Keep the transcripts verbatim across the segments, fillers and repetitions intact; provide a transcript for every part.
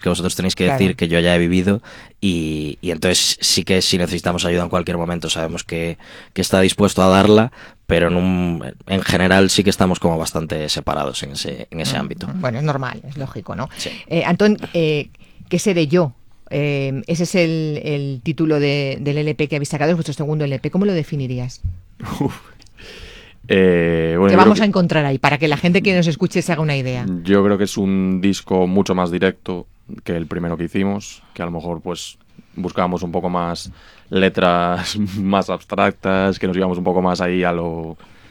que vosotros tenéis que decir, claro, que yo ya he vivido, y, y entonces sí que si necesitamos ayuda en cualquier momento sabemos que, que está dispuesto a darla, pero en, un, en general sí que estamos como bastante separados en ese, en ese mm, ámbito. Bueno, es normal, es lógico, ¿no? Sí. Eh, Antón, eh, ¿qué seré yo? Eh, ese es el, el título de, del L P que habéis sacado, es vuestro segundo L P. ¿Cómo lo definirías? Uf. Eh, bueno, ¿Qué vamos que, a encontrar ahí? Para que la gente que nos escuche se haga una idea. Yo creo que es un disco mucho más directo que el primero que hicimos, que a lo mejor pues buscábamos un poco más letras más abstractas, que nos íbamos un poco más ahí a lo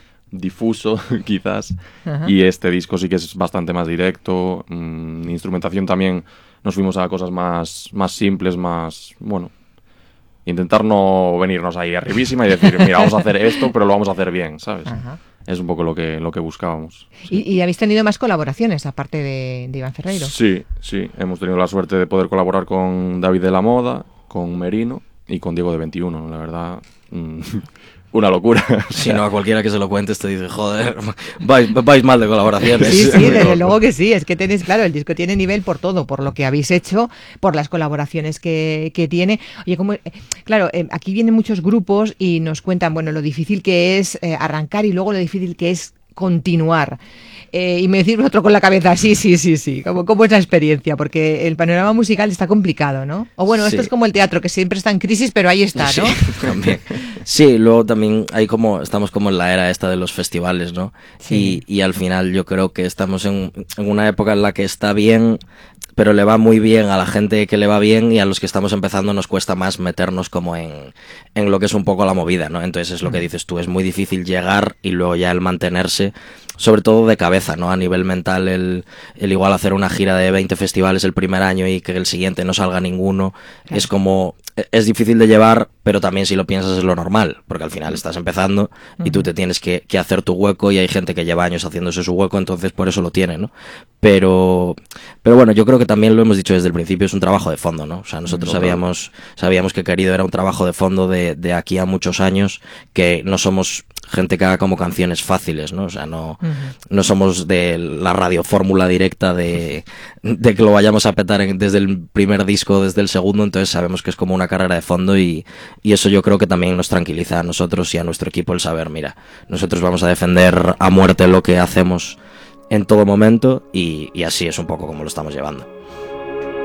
difuso quizás. Ajá. Y este disco sí que es bastante más directo. Mmm, instrumentación también nos fuimos a cosas más, más simples, más, bueno, intentar no venirnos ahí arribísima y decir, mira, vamos a hacer esto, pero lo vamos a hacer bien, ¿sabes? Ajá. Es un poco lo que, lo que buscábamos. Sí. ¿Y, ¿Y habéis tenido más colaboraciones aparte de, de Iván Ferreiro? Sí, sí. Hemos tenido la suerte de poder colaborar con David de la Moda, con Merino y con Diego de veintiuno. La verdad, mmm, una locura. Si no, a cualquiera que se lo cuentes te dice, joder, vais, vais mal de colaboraciones. Sí, sí, desde luego que sí. Es que tenéis, claro, el disco tiene nivel por todo, por lo que habéis hecho, por las colaboraciones que, que tiene. Oye, como, claro, eh, aquí vienen muchos grupos y nos cuentan, bueno, lo difícil que es eh, arrancar y luego lo difícil que es continuar. Eh, y me decís vosotros con la cabeza, sí, sí, sí, sí. ¿Cómo, ¿Cómo es la experiencia? Porque el panorama musical está complicado, ¿no? O bueno, sí. Esto es como el teatro, que siempre está en crisis, pero ahí está, ¿no? Sí, también. Sí, luego también hay como, estamos como en la era esta de los festivales, ¿no? Sí. Y, y al final yo creo que estamos en, en una época en la que está bien, pero le va muy bien a la gente que le va bien, y a los que estamos empezando nos cuesta más meternos como en, en lo que es un poco la movida, ¿no? Entonces es lo que dices tú, es muy difícil llegar y luego ya el mantenerse, sobre todo de cabeza, ¿no? A nivel mental, el, el igual hacer una gira de veinte festivales el primer año y que el siguiente no salga ninguno, claro, es como, es difícil de llevar, pero también si lo piensas es lo normal, porque al final estás empezando y tú te tienes que, que hacer tu hueco, y hay gente que lleva años haciéndose su hueco, entonces por eso lo tiene, ¿no? Pero, pero bueno, yo creo que también lo hemos dicho desde el principio, es un trabajo de fondo, ¿no? O sea, nosotros no, sabíamos, sabíamos que Querido era un trabajo de fondo de, de aquí a muchos años, que no somos gente que haga como canciones fáciles, ¿no? O sea, no, uh-huh. no somos de la radiofórmula directa de, de que lo vayamos a petar en, desde el primer disco, desde el segundo, entonces sabemos que es como una carrera de fondo, y, y eso yo creo que también nos tranquiliza a nosotros y a nuestro equipo el saber, mira, nosotros vamos a defender a muerte lo que hacemos en todo momento, y, y así es un poco como lo estamos llevando.